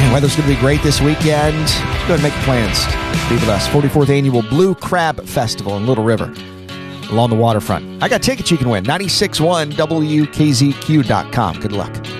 Weather's going to be great this weekend. Go ahead and make plans to be with us. 44th Annual Blue Crab Festival in Little River along the waterfront. I got tickets you can win. 96.1 WKZQ.com. Good luck.